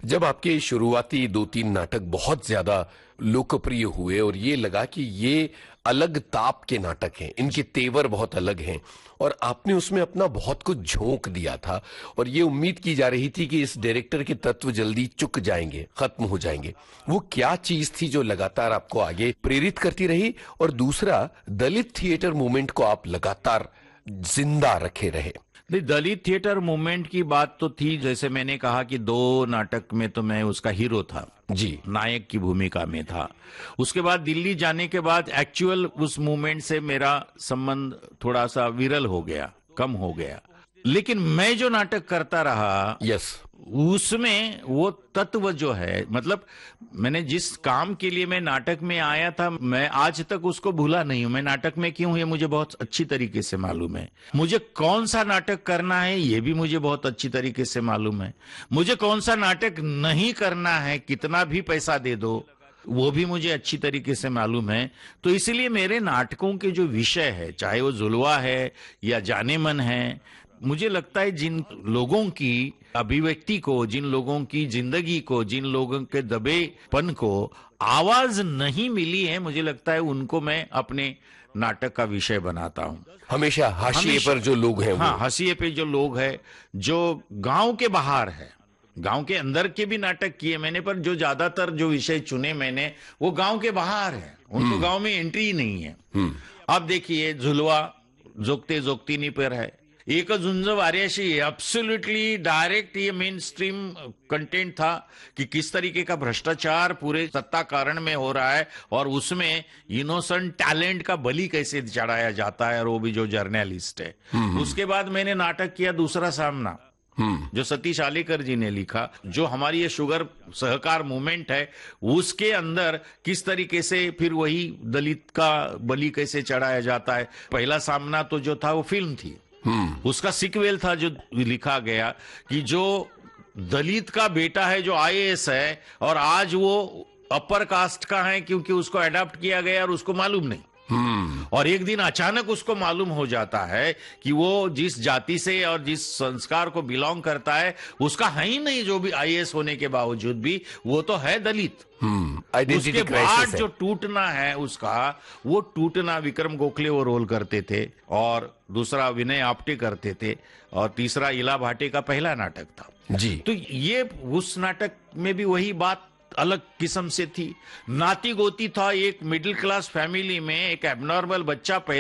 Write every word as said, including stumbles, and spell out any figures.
जब आपके शुरुआती दो तीन नाटक बहुत ज्यादा लोकप्रिय हुए और ये लगा कि ये अलग ताप के नाटक हैं, इनके तेवर बहुत अलग हैं और आपने उसमें अपना बहुत कुछ झोंक दिया था और ये उम्मीद की जा रही थी कि इस डायरेक्टर के तत्व जल्दी चुक जाएंगे, खत्म हो जाएंगे, वो क्या चीज थी जो लगातार आपको आगे प्रेरित करती रही? और दूसरा, दलित थिएटर मूवमेंट को आप लगातार जिंदा रखे रहे। दलित थिएटर मूवमेंट की बात तो थी, जैसे मैंने कहा कि दो नाटक में तो मैं उसका हीरो था जी, नायक की भूमिका में था। उसके बाद दिल्ली जाने के बाद एक्चुअल उस मूवमेंट से मेरा संबंध थोड़ा सा विरल हो गया, कम हो गया। लेकिन मैं जो नाटक करता रहा, यस, उसमें वो तत्व जो है, मतलब मैंने जिस काम के लिए मैं नाटक में आया था, मैं आज तक उसको भूला नहीं हूं। मैं नाटक में क्यों, ये मुझे बहुत अच्छी तरीके से मालूम है। मुझे कौन सा नाटक करना है, ये भी मुझे बहुत अच्छी तरीके से मालूम है। मुझे कौन सा नाटक नहीं करना है, कितना भी पैसा दे दो, वो भी मुझे अच्छी तरीके से मालूम है। तो इसलिए मेरे नाटकों के जो विषय है, चाहे वो जुलवा है या जाने मन है, मुझे लगता है जिन लोगों की अभिव्यक्ति को, जिन लोगों की जिंदगी को, जिन लोगों के दबेपन को आवाज नहीं मिली है, मुझे लगता है उनको मैं अपने नाटक का विषय बनाता हूं। हमेशा हाशिए पर जो लोग हैं, हाँ, हाशिए पे जो लोग हैं, जो गांव के बाहर है, गांव के अंदर के भी नाटक किए मैंने, पर जो ज्यादातर जो विषय चुने मैंने वो गांव के बाहर है, उनको गांव में एंट्री ही नहीं है। अब देखिए, झुलवा जोगते जोगतीनी पर है, एक झुंज वार्याशी, एब्सोल्युटली डायरेक्ट ये मेन स्ट्रीम कंटेंट था कि किस तरीके का भ्रष्टाचार पूरे सत्ता कारण में हो रहा है और उसमें इनोसेंट टैलेंट का बलि कैसे चढ़ाया जाता है, और वो भी जो जर्नलिस्ट है। उसके बाद मैंने नाटक किया दूसरा सामना, जो सतीश आलेकर जी ने लिखा, जो हमारी ये शुगर सहकार मूवमेंट है, उसके अंदर किस तरीके से फिर वही दलित का बलि कैसे चढ़ाया जाता है। पहला सामना तो जो था वो फिल्म थी, उसका सिक्वेल था जो लिखा गया कि जो दलित का बेटा है जो आई ए एस है और आज वो अपर कास्ट का है, क्योंकि उसको अडॉप्ट किया गया और उसको मालूम नहीं। और एक दिन अचानक उसको मालूम हो जाता है कि वो जिस जाति से और जिस संस्कार को बिलोंग करता है उसका है ही नहीं, जो भी आई ए एस होने के बावजूद भी वो तो है दलित। उसके बाद जो टूटना है उसका, वो टूटना विक्रम गोखले वो रोल करते थे, और दूसरा विनय आप्टे करते थे, और तीसरा इला भाटे का पहला नाटक था जी। तो ये उस नाटक में भी वही बात अलग किस्म से थी। नाती गोती था, एक मिडिल क्लास फैमिली में एक एबनॉर्मल बच्चा पैदा